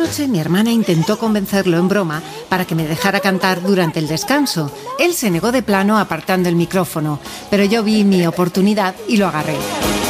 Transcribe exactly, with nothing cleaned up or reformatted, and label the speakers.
Speaker 1: noche mi hermana intentó convencerlo en broma para que me dejara cantar durante el descanso. Él se negó de plano apartando el micrófono, pero yo vi mi oportunidad y lo agarré.